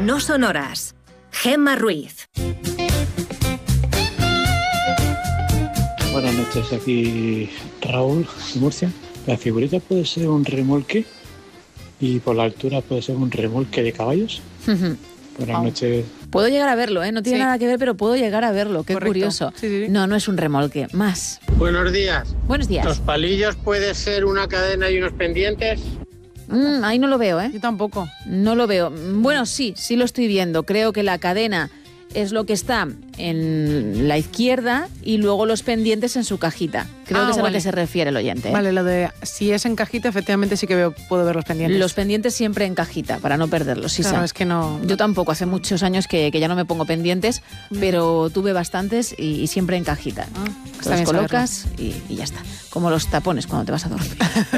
no son horas. Gemma Ruiz. Buenas noches, aquí Raúl de Murcia. La figurita puede ser un remolque y por la altura puede ser un remolque de caballos. Buenas noches. Puedo llegar a verlo, no tiene nada que ver, pero puedo llegar a verlo, qué curioso. Sí. No es un remolque, más. Buenos días. Buenos días. ¿Los palillos puede ser una cadena y unos pendientes? Ahí no lo veo, Yo tampoco. No lo veo. Bueno, sí lo estoy viendo. Creo que la cadena es lo que está en la izquierda y luego los pendientes en su cajita. Creo que es a lo que se refiere el oyente. Vale, lo de si es en cajita, efectivamente sí que puedo ver los pendientes. Los pendientes siempre en cajita, para no perderlos. Sí, claro, es que no... Yo tampoco, hace muchos años que ya no me pongo pendientes, pero tuve bastantes y siempre en cajita. Los colocas y ya está. Como los tapones cuando te vas a dormir.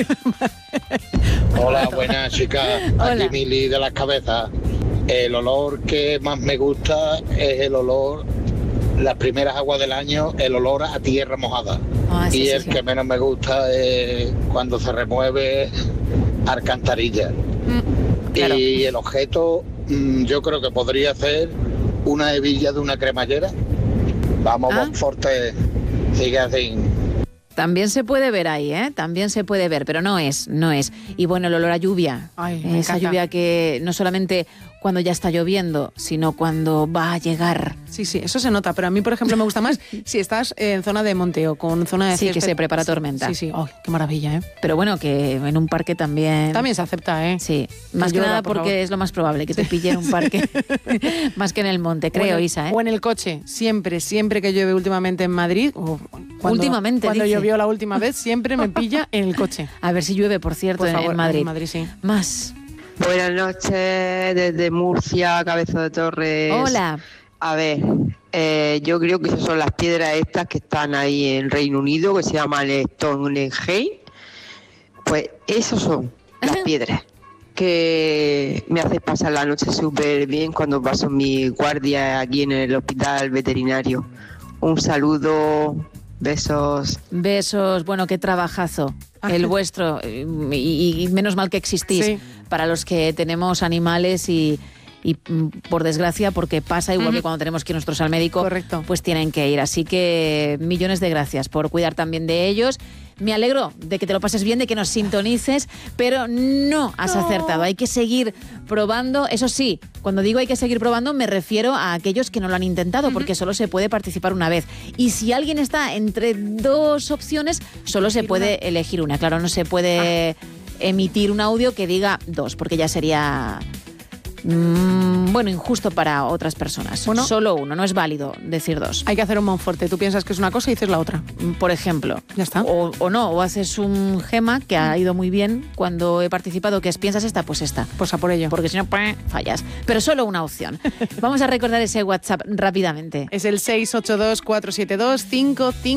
Hola, buenas chicas. Aquí Mili de las Cabezas. El olor que más me gusta es el olor, las primeras aguas del año, el olor a tierra mojada. Y el que menos me gusta es cuando se remueve alcantarilla. Claro. Y el objeto, yo creo que podría ser una hebilla de una cremallera. Vamos, Monforte, sigue así. También se puede ver ahí, también se puede ver, pero no es. Y bueno, el olor a lluvia, esa lluvia que no solamente cuando ya está lloviendo, sino cuando va a llegar. Sí, eso se nota, pero a mí, por ejemplo, me gusta más si estás en zona de monteo, con zona de que se prepara tormenta. Sí, qué maravilla, Pero bueno, que en un parque también... También se acepta, Sí, más que nada porque es lo más probable, que te pille en un parque, más que en el monte, creo, Isa, O en el coche, siempre que llueve últimamente en Madrid, cuando llovió la última vez, siempre me pilla en el coche. A ver si llueve, por cierto, en Madrid. En Madrid, sí. Más. Buenas noches, desde Murcia, Cabeza de Torres. Hola. A ver, yo creo que esas son las piedras estas que están ahí en Reino Unido, que se llaman Stonehenge. Pues esas son las piedras que me hacen pasar la noche súper bien cuando paso mi guardia aquí en el hospital veterinario. Un saludo, besos. Besos, bueno, qué trabajazo el vuestro, y menos mal que existís para los que tenemos animales y por desgracia, porque pasa igual que cuando tenemos que ir nosotros al médico, pues tienen que ir. Así que millones de gracias por cuidar también de ellos. Me alegro de que te lo pases bien, de que nos sintonices, pero no has acertado. Hay que seguir probando. Eso sí, cuando digo hay que seguir probando, me refiero a aquellos que no lo han intentado, porque solo se puede participar una vez. Y si alguien está entre dos opciones, solo se puede elegir una. Claro, no se puede emitir un audio que diga dos, porque ya sería... injusto para otras personas. Solo uno, no es válido decir dos. Hay que hacer un Monforte. Tú piensas que es una cosa y dices la otra. Por ejemplo. Ya está. O haces un Gema, que ha ido muy bien cuando he participado, que es piensas esta, pues esta. Pues a por ello. Porque si no, fallas. Pero solo una opción. Vamos a recordar ese WhatsApp rápidamente. Es el 682 472 55